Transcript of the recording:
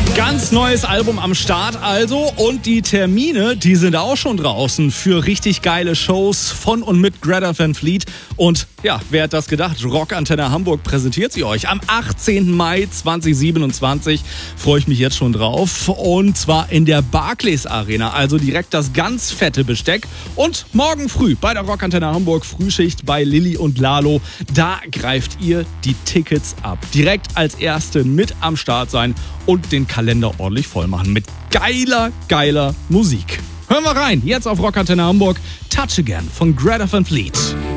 Ganz neues Album am Start also und die Termine, die sind auch schon draußen für richtig geile Shows von und mit Greta Van Fleet. Und ja, wer hat das gedacht? Rockantenne Hamburg präsentiert sie euch am 18. Mai 2027. Freue ich mich jetzt schon drauf. Und zwar in der Barclays Arena, also direkt das ganz fette Besteck. Und morgen früh bei der Rockantenne Hamburg Frühschicht bei Lilly und Lalo. Da greift ihr die Tickets ab. Direkt als Erste mit am Start sein und den Kalender ordentlich voll machen mit geiler Musik. Hören wir rein, jetzt auf Rockantenne Hamburg. Touch Again von Greta Van Fleet.